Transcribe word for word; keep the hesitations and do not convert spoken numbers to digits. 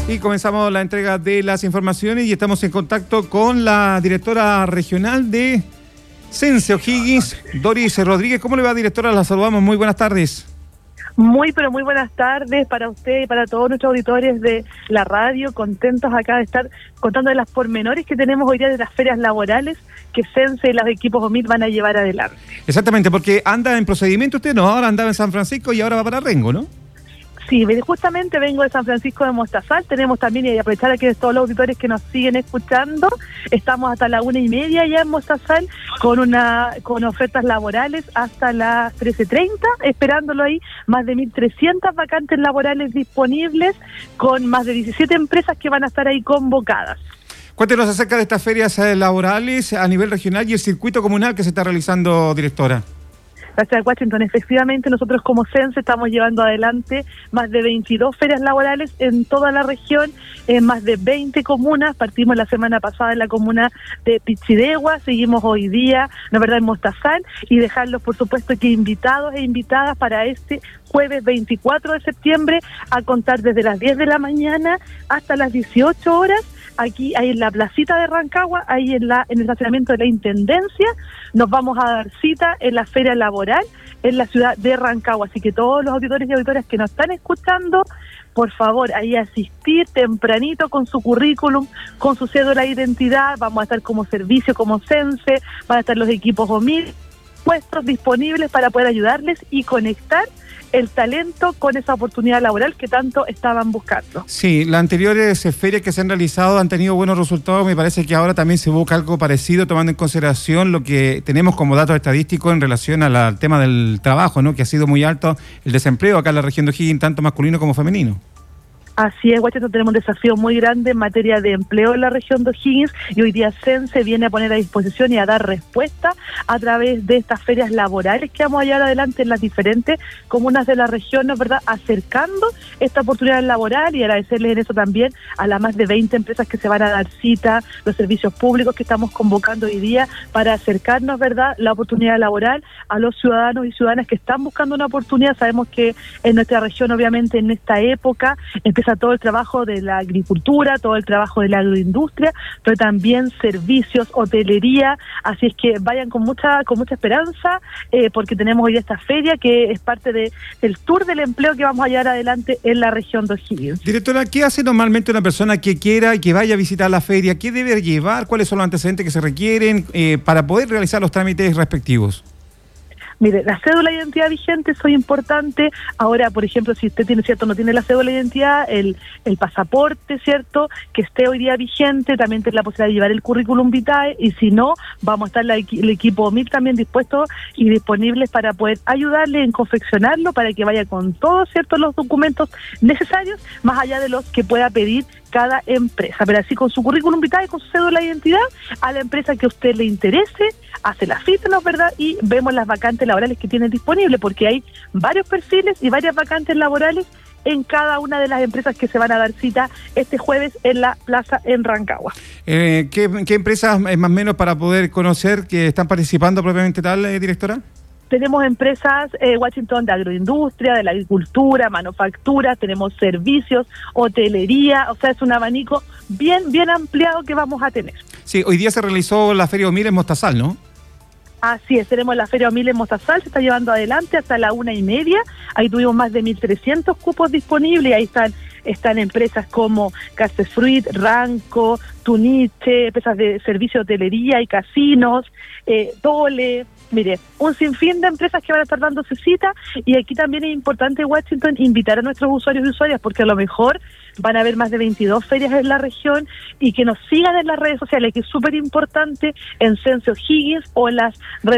Y comenzamos la entrega de las informaciones y estamos en contacto con la directora regional de Sense O'Higgins, Doris Rodríguez. ¿Cómo le va, directora? La saludamos. Muy buenas tardes. Muy, pero muy buenas tardes para usted y para todos nuestros auditores de la radio. Contentos acá de estar contando de las pormenores que tenemos hoy día de las ferias laborales que Sense y los equipos O M I L van a llevar adelante. Exactamente, porque anda en procedimiento usted, ¿no? Ahora andaba en San Francisco y ahora va para Rengo, ¿no? Sí, justamente vengo de San Francisco de Mostazal. Tenemos también, y aprovechar a que todos los auditores que nos siguen escuchando, estamos hasta la una y media ya en Mostazal con una con ofertas laborales hasta las trece treinta, esperándolo ahí, más de mil trescientas vacantes laborales disponibles con más de diecisiete empresas que van a estar ahí convocadas. Cuéntenos acerca de estas ferias laborales a nivel regional y el circuito comunal que se está realizando, directora. Gracias, Washington. Efectivamente, nosotros como Sense estamos llevando adelante más de veintidós ferias laborales en toda la región, en más de veinte comunas. Partimos la semana pasada en la comuna de Pichidegua, seguimos hoy día, la verdad, en Mostazal, y dejarlos, por supuesto, que invitados e invitadas para este jueves veinticuatro de septiembre, a contar desde las diez de la mañana hasta las dieciocho horas, aquí ahí en la placita de Rancagua, ahí en la en el estacionamiento de la Intendencia. Nos vamos a dar cita en la feria laboral en la ciudad de Rancagua, así que todos los auditores y auditoras que nos están escuchando, por favor, ahí asistir tempranito con su currículum, con su cédula de identidad. Vamos a estar como servicio, como Sense, van a estar los equipos O M I L puestos disponibles para poder ayudarles y conectar el talento con esa oportunidad laboral que tanto estaban buscando. Sí, las anteriores ferias que se han realizado han tenido buenos resultados. Me parece que ahora también se busca algo parecido, tomando en consideración lo que tenemos como datos estadísticos en relación al, al tema del trabajo, ¿no? Que ha sido muy alto el desempleo acá en la región de O'Higgins, tanto masculino como femenino. Así es, Washington, tenemos un desafío muy grande en materia de empleo en la región de O'Higgins, y hoy día Sense viene a poner a disposición y a dar respuesta a través de estas ferias laborales que vamos a llevar adelante en las diferentes comunas de la región, ¿no es verdad?, acercando esta oportunidad laboral, y agradecerles en eso también a las más de veinte empresas que se van a dar cita, los servicios públicos que estamos convocando hoy día para acercarnos, ¿verdad?, la oportunidad laboral a los ciudadanos y ciudadanas que están buscando una oportunidad. Sabemos que en nuestra región, obviamente, en esta época empieza todo el trabajo de la agricultura, todo el trabajo de la agroindustria, pero también servicios, hotelería, así es que vayan con mucha con mucha esperanza, eh, porque tenemos hoy esta feria que es parte de, del tour del empleo que vamos a llevar adelante en la región de O'Higgins. Directora, ¿qué hace normalmente una persona que quiera y que vaya a visitar la feria? ¿Qué debe llevar? ¿Cuáles son los antecedentes que se requieren eh, para poder realizar los trámites respectivos? Mire, la cédula de identidad vigente es muy importante. Ahora, por ejemplo, si usted tiene, cierto, no tiene la cédula de identidad, el, el pasaporte, cierto, que esté hoy día vigente, también tiene la posibilidad de llevar el currículum vitae, y si no, vamos a estar la, el equipo O M I L también dispuestos y disponibles para poder ayudarle en confeccionarlo, para que vaya con todos, cierto, los documentos necesarios, más allá de los que pueda pedir cada empresa, pero así con su currículum vitae, con su cédula de identidad, a la empresa que a usted le interese, hace la cita, ¿no es verdad?, y vemos las vacantes laborales que tienen disponibles, porque hay varios perfiles y varias vacantes laborales en cada una de las empresas que se van a dar cita este jueves en la plaza en Rancagua. Eh, ¿qué, ¿Qué empresas, eh, más o menos, para poder conocer que están participando propiamente tal, eh, directora? Tenemos empresas, eh, Washington, de agroindustria, de la agricultura, manufactura, tenemos servicios, hotelería, o sea, es un abanico bien bien ampliado que vamos a tener. Sí, hoy día se realizó la Feria O M I L en Mostazal, ¿no? Así es, tenemos la Feria O M I L en Mostazal, se está llevando adelante hasta la una y media, ahí tuvimos más de mil trescientos cupos disponibles, y ahí están están empresas como Casefruit, Ranco, Tuniche, empresas de servicio de hotelería y casinos, eh, Dole. Mire, un sinfín de empresas que van a estar dándose cita, y aquí también es importante, Washington, invitar a nuestros usuarios y usuarias, porque a lo mejor van a haber más de veintidós ferias en la región, y que nos sigan en las redes sociales, que es súper importante, en Sense O'Higgins o en las redes